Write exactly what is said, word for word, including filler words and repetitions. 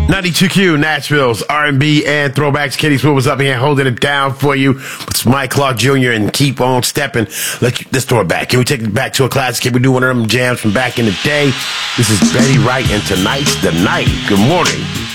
ninety-two Q, Nashville's R and B and throwbacks. Kenny Swift was up here holding it down for you. It's Mike Clark Junior and Keep On Stepping. Let's, let's throw it back. Can we take it back to a classic? Can we do one of them jams from back in the day? This is Betty Wright, and tonight's the night. Good morning.